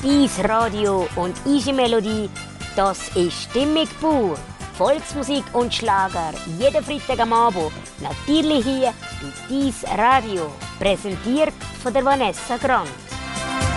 Dies Radio und Easy Melodie, das ist Stimmig pur. Volksmusik und Schlager, jeden Freitag am Abend, natürlich hier bei Dies Radio. Präsentiert von der Vanessa Grant.